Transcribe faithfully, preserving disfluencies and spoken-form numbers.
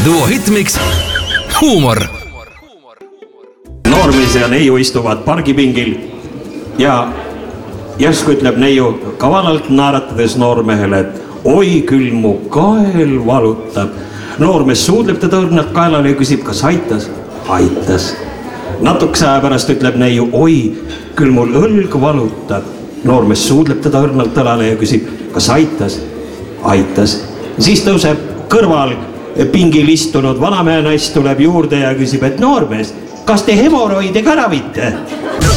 Duo Hitmix huumor. Noormees ja neiu istuvad pargipingil ja järsku ütleb neiu kavalalt naeratades noormehele, et oi küll mu kael valutab. Noormees suudleb teda õrnalt kaelale ja küsib, kas aitas? Aitas. Natukese aja pärast ütleb neiu, oi küll mul õlg valutab. Noormees suudleb teda õrnalt õlale ja küsib, kas aitas? Aitas. Siis tõuseb kõrval pingil istunud vanamehe naist tuleb juurde ja küsib, et noormees, kas te hemoroide ka ravite?